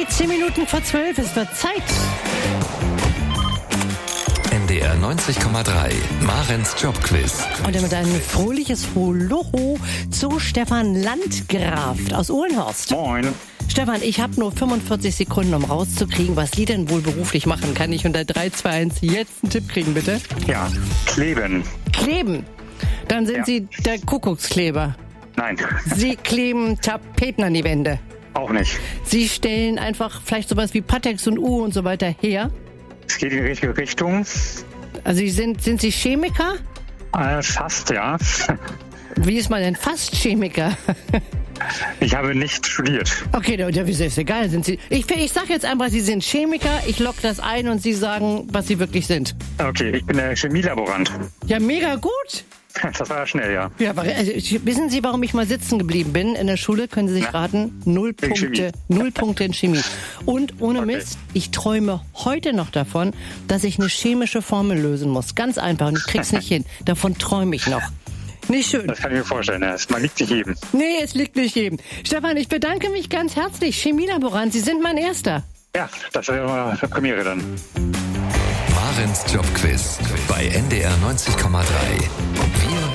13 Minuten vor 12, es wird Zeit. NDR 90,3, Marens Jobquiz. Und damit ein fröhliches Holoho zu Stefan Landgraf aus Uhlenhorst. Moin. Stefan, ich habe nur 45 Sekunden, um rauszukriegen, was Sie denn wohl beruflich machen. Kann ich unter 3, 2, 1 jetzt einen Tipp kriegen, bitte? Ja, kleben. Kleben. Dann sind Sie der Kuckuckskleber. Nein, Sie kleben Tapeten an die Wände. auch nicht. Sie stellen einfach vielleicht sowas wie Patex und U und so weiter her. Es geht in die richtige Richtung. Also sind Sie Chemiker? Fast, ja. Wie ist man denn fast Chemiker? Ich habe nicht studiert. Okay, ja, ist egal. Sind Sie? Ich sage jetzt einfach, Sie sind Chemiker. Ich logge das ein und Sie sagen, was Sie wirklich sind. Okay, ich bin der Chemielaborant. Ja, mega gut. Das war ja schnell, ja. Ja, aber, wissen Sie, warum ich mal sitzen geblieben bin in der Schule? Können Sie sich raten? 0 Punkte. Chemie. 0 Punkte in Chemie. Und ohne Okay. Mist, ich träume heute noch davon, dass ich eine chemische Formel lösen muss. Ganz einfach. Und ich krieg's nicht hin. Davon träume ich noch. Nicht schön. Das kann ich mir vorstellen. Ja. Man liegt sich jedem. Nee, es liegt nicht jedem. Stefan, ich bedanke mich ganz herzlich. Chemielaborant, Sie sind mein Erster. Ja, das wäre mal eine Premiere dann. Marens Jobquiz bei NDR 90,3. Wir